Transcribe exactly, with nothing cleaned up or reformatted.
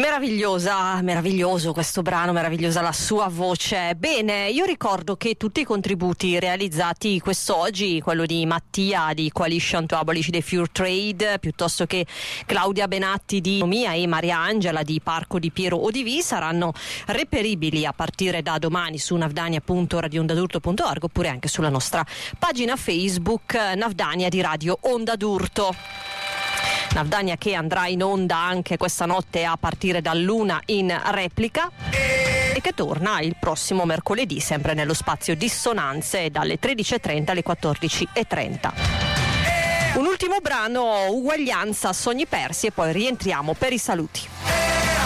Meravigliosa, meraviglioso questo brano, meravigliosa la sua voce. Bene, io ricordo che tutti i contributi realizzati quest'oggi, quello di Mattia di Coalition to Abolish the Fair Trade, piuttosto che Claudia Benatti di Economia e Maria Angela di Parco di Piero Odivi, saranno reperibili a partire da domani su navdania punto radioondadurto punto org oppure anche sulla nostra pagina Facebook Navdania di Radio Onda d'Urto. Navdania che andrà in onda anche questa notte a partire dall'una in replica e che torna il prossimo mercoledì sempre nello spazio Dissonanze dalle tredici e trenta alle quattordici e trenta. Un ultimo brano, Uguaglianza, Sogni persi, e poi rientriamo per i saluti.